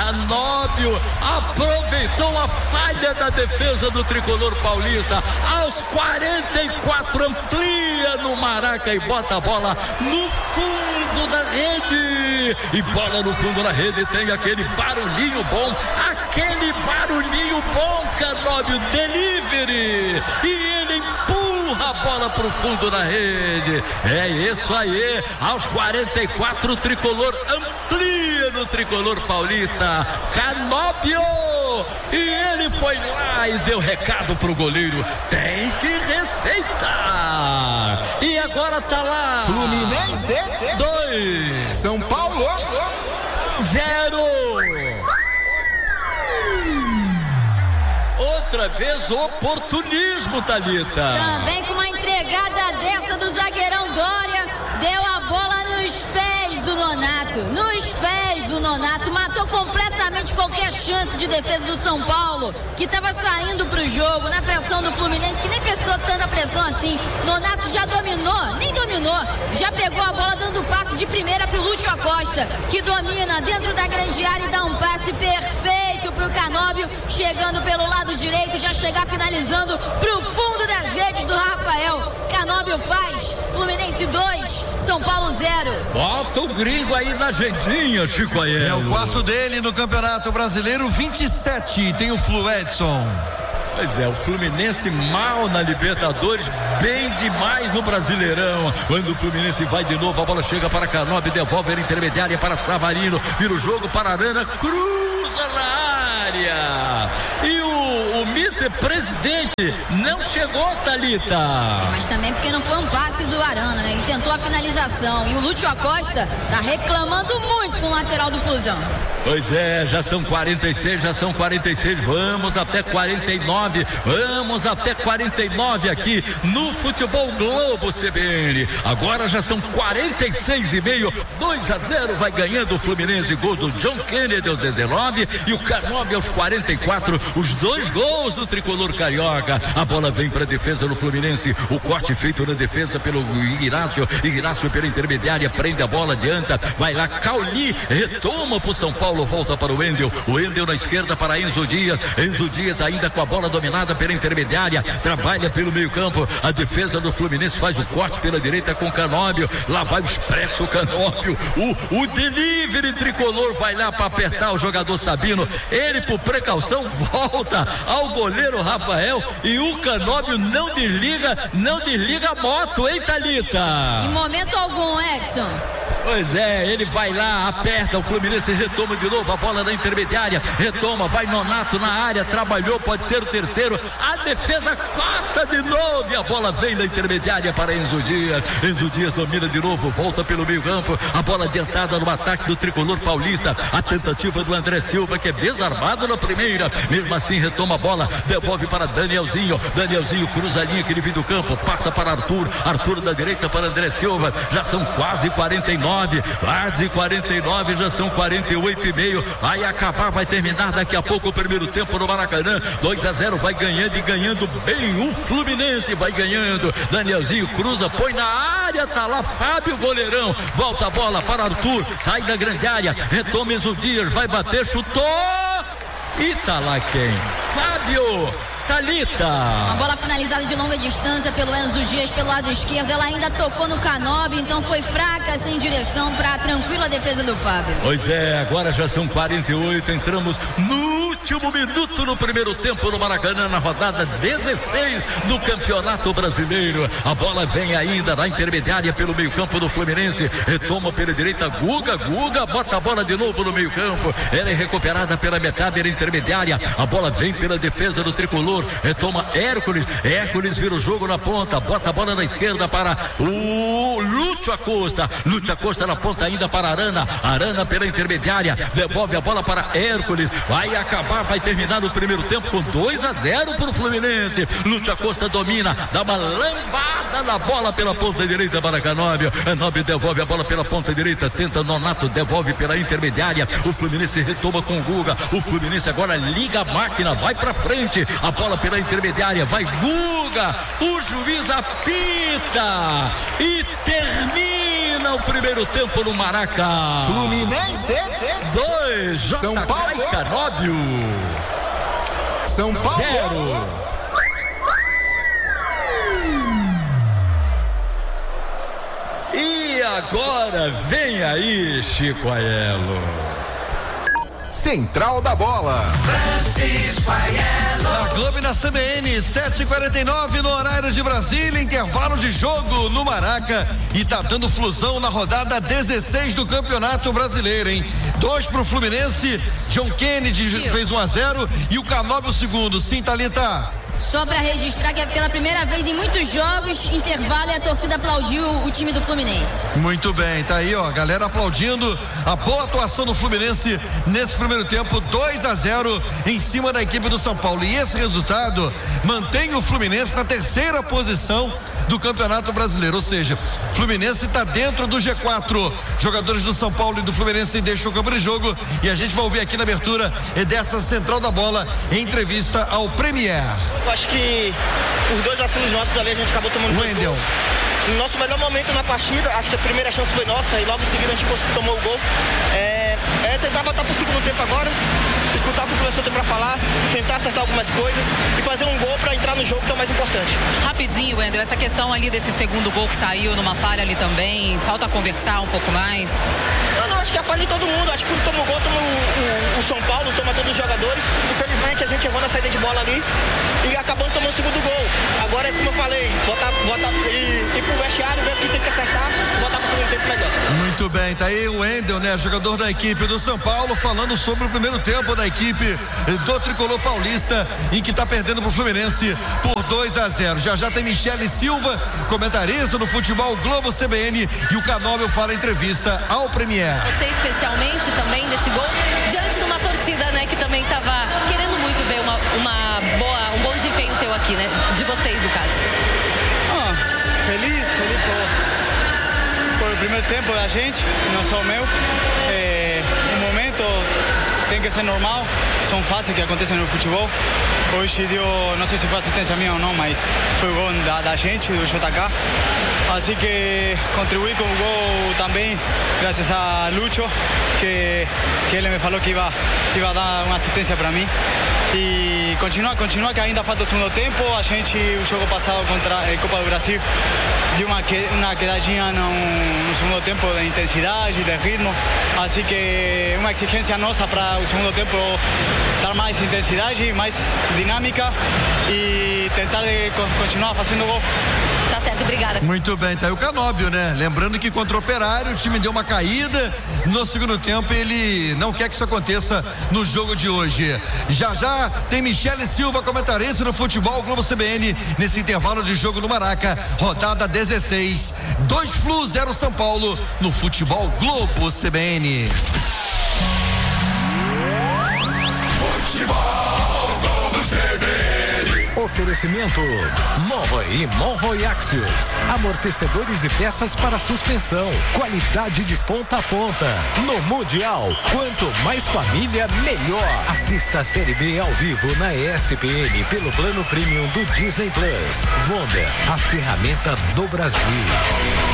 Canóbio aproveitou a falha da defesa do tricolor paulista. Aos 44 amplia no Maraca e bota a bola no fundo da rede. E bola no fundo da rede, tem aquele barulhinho bom, Canóbio, delivery. E ele empurra a bola pro fundo da rede. É isso aí. Aos 44 o tricolor amplia no tricolor paulista. Canóbio. E ele foi lá e deu recado pro goleiro. Tem que respeitar. E agora tá lá. Fluminense 2. São Paulo 0. Outra vez oportunismo, Thalita. Também com uma entregada dessa do zagueirão Dória, deu a bola nos pés do Nonato, matou completamente qualquer chance de defesa do São Paulo, que estava saindo pro jogo, na pressão do Fluminense, que nem prestou tanta pressão assim. Nonato já já pegou a bola dando passe de primeira pro Lúcio Acosta, que domina dentro da grande área e dá um passe perfeito pro Canóbio, chegando pelo lado direito, já chegar finalizando pro fundo das redes do Rafael. Canóbio faz, Fluminense 2, São Paulo 0. Bota o gringo aí na agendinha, Chico Aiello. É o quarto dele no Campeonato Brasileiro, 27, tem o Flu Edson. Pois é, o Fluminense mal na Libertadores, bem demais no Brasileirão. Quando o Fluminense vai de novo, a bola chega para Canóbio, devolve a intermediária para Savarino, vira o jogo para Arana, cruza na área. E o Mr. Presidente não chegou, Thalita. Mas também porque não foi um passe do Arana, né? Ele tentou a finalização. E o Lúcio Acosta tá reclamando muito com o lateral do Flusão. Pois é, já são 46, vamos até 49 aqui no Futebol Globo CBN. Agora já são 46,5, 2-0, vai ganhando o Fluminense, gol do John Kennedy aos 19 e o Canóbio aos 44, os 2 gols do tricolor carioca. A bola vem para a defesa do Fluminense, o corte feito na defesa pelo Ignacio pela intermediária, prende a bola, adianta, vai lá, Cauli, retoma pro São Paulo, volta para o Wendel na esquerda para Enzo Dias ainda com a bola dominada pela intermediária, trabalha pelo meio campo, a defesa do Fluminense faz o corte pela direita com o Canóbio, lá vai o expresso Canóbio, o delivery tricolor vai lá para apertar o jogador Sabino, ele por precaução volta ao goleiro Rafael e o Canóbio não desliga a moto, hein, Thalita? Em momento algum, Edson. Pois é, ele vai lá, aperta, o Fluminense retoma de novo a bola na intermediária, retoma, vai Nonato na área, trabalhou, pode ser o terceiro, a defesa corta de novo e a bola vem na intermediária para Enzo Dias domina de novo, volta pelo meio campo, a bola adiantada no ataque do tricolor paulista, a tentativa do André Silva que é desarmado na primeira, mesmo assim retoma a bola, devolve para Danielzinho cruza a linha que ele vem do campo, passa para Arthur da direita para André Silva, já são quase 49, já são 48,5, vai acabar, vai terminar daqui a pouco o primeiro tempo no Maracanã, 2-0, vai ganhando e ganhando bem o Fluminense, vai ganhando, Danielzinho cruza, põe na área, tá lá Fábio, goleirão, volta a bola para Arthur, sai da grande área, retoma Enzo Dias, vai bater, chutou e tá lá quem? Fábio, Thalita. A bola finalizada de longa distância pelo Enzo Dias pelo lado esquerdo, ela ainda tocou no Canóbio, então foi fraca sem direção para a tranquila defesa do Fábio. Pois é, agora já são 48, entramos no último minuto no primeiro tempo no Maracanã, na rodada 16 do Campeonato Brasileiro. A bola vem ainda na intermediária pelo meio campo do Fluminense, retoma pela direita, Guga, bota a bola de novo no meio campo, ela é recuperada pela metade da intermediária, a bola vem pela defesa do tricolor, retoma Hércules vira o jogo na ponta, bota a bola na esquerda para o Lúcio Acosta na ponta ainda para Arana pela intermediária, devolve a bola para Hércules, vai terminar o primeiro tempo com 2-0 para o Fluminense. Lúcio Acosta domina, dá uma lambada na bola pela ponta direita para Canóbio devolve a bola pela ponta direita, tenta Nonato, devolve pela intermediária, o Fluminense retoma com o Guga, o Fluminense agora liga a máquina, vai pra frente, a bola pela intermediária, vai Guga, o juiz apita e termina termina o primeiro tempo no Maraca. Fluminense 2, São Paulo JK Canóbio. São Paulo 0. E agora vem aí, Chico Aiello. Central da Bola. Francisco Aiello. Na Globo e na CBN, 7h49 no horário de Brasília, intervalo de jogo no Maraca, e tá dando flusão na rodada 16 do Campeonato Brasileiro, hein? 2 pro Fluminense, John Kennedy fez 1-0 e o Canóbio segundo. Sim, Thalita. Só para registrar que é pela primeira vez em muitos jogos, intervalo, e a torcida aplaudiu o time do Fluminense. Muito bem, tá aí, ó, a galera aplaudindo a boa atuação do Fluminense nesse primeiro tempo, 2-0 em cima da equipe do São Paulo. E esse resultado mantém o Fluminense na terceira posição do Campeonato Brasileiro, ou seja, Fluminense está dentro do G4. Jogadores do São Paulo e do Fluminense deixam o campo de jogo, e a gente vai ouvir aqui na abertura dessa Central da Bola em entrevista ao Premier. Eu acho que os 2 vacilos nossos ali, a gente acabou tomando 2 gols. No nosso melhor momento na partida, acho que a primeira chance foi nossa, e logo em seguida a gente tomou o gol. Tentar voltar pro segundo tempo agora, escutar o que o professor tem pra falar, tentar acertar algumas coisas e fazer um gol pra entrar no jogo, que é o mais importante. Rapidinho, Wendel, essa questão ali desse segundo gol que saiu numa falha ali também, falta conversar um pouco mais? Não, acho que é a falha de todo mundo. Acho que quando toma o gol, toma o São Paulo, toma todos os jogadores. Infelizmente a gente errou na saída de bola ali e acabamos tomando o segundo gol. Agora é como eu falei, voltar e pro vestiário, ver o que tem que acertar, voltar pro segundo tempo melhor. Muito bem, tá aí o Wendel, né, jogador da equipe do São Paulo, falando sobre o primeiro tempo da equipe do Tricolor Paulista, em que tá perdendo pro Fluminense por 2-0. Já tem Michele Silva, comentarista do Futebol Globo CBN, e o Canóbio fala em entrevista ao Premier. Você especialmente também nesse gol, diante de uma torcida, né, que também estava querendo muito ver um bom desempenho teu aqui, né, de vocês, no caso. Feliz por o primeiro tempo da gente, não só o meu. O momento tem que ser normal, são fases que acontecem no futebol. Hoje deu, não sei se foi assistência minha ou não, mas foi o gol da gente, do JK. Assim que contribuí com o gol também, graças a Lucho, que ele me falou que ia dar uma assistência para mim. E continua que ainda falta o segundo tempo. A gente, o jogo passado contra a Copa do Brasil, deu uma quedadinha no segundo tempo de intensidade, de ritmo. Assim que uma exigência nossa para o segundo tempo dar mais intensidade, mais dinâmica e tentar continuar fazendo gol. Tá certo, obrigada. Muito bem, tá aí o Canóbio, né? Lembrando que contra o Operário o time deu uma caída no segundo tempo, ele não quer que isso aconteça no jogo de hoje. Já tem Michele Silva, comentarista no Futebol Globo CBN, nesse intervalo de jogo no Maraca, rodada 16, 2 Flu, 0 São Paulo, no Futebol Globo CBN. Futebol Globo CBN. Oferecimento Monroe e Monroe Axios, amortecedores e peças para suspensão, qualidade de ponta a ponta. No Mundial, quanto mais família, melhor. Assista a Série B ao vivo na ESPN pelo plano premium do Disney Plus. Vonda, a ferramenta do Brasil.